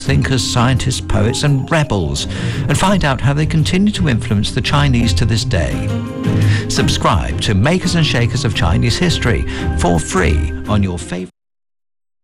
thinkers, scientists, poets and rebels, and find out how they continue to influence the Chinese to this day. Subscribe to Makers and Shakers of Chinese History for free on your favorite